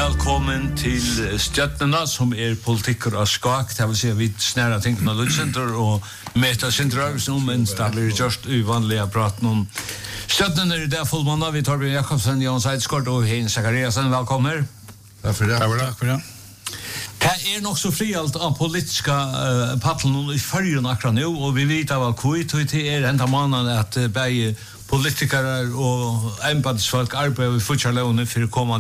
Velkommen til Stjøttene, som politikker av skak. Det vil si at vi snærer tingene av Lutsenter og møter Sinterøvelsen om en stabil just uvanlige praten om Stjøttene i det fullmåned. Vi tar Bjørn Jakobsen, Jan Seidskort og Hein Zakariasen. Velkommen. Takk for det. Takk for det. Det nok så frialt av politiska paddelen i förrjun akkurat nu, och vi vet av kvit till enda mannen att bäge politiker och ämbetsfolk arbetar i fortsatt lån för komma